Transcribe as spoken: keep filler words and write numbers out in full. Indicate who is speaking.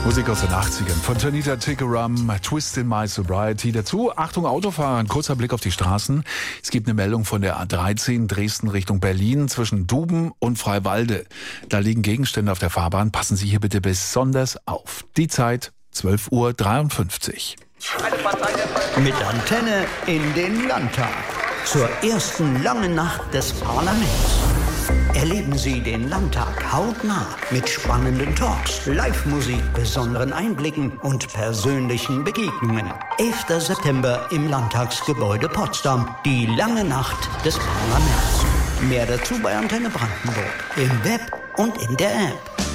Speaker 1: Musik aus den achtzigern von Janita Tikaram, Twist in My Sobriety. Dazu, Achtung Autofahrer, ein kurzer Blick auf die Straßen. Es gibt eine Meldung von der A dreizehn Dresden Richtung Berlin zwischen Duben und Freiwalde. Da liegen Gegenstände auf der Fahrbahn. Passen Sie hier bitte besonders auf. Die Zeit zwölf Uhr dreiundfünfzig.
Speaker 2: Mit Antenne in den Landtag. Zur ersten langen Nacht des Parlaments. Erleben Sie den Landtag hautnah mit spannenden Talks, Live-Musik, besonderen Einblicken und persönlichen Begegnungen. elfter September im Landtagsgebäude Potsdam. Die lange Nacht des Parlaments. Mehr dazu bei Antenne Brandenburg. Im Web und in der App.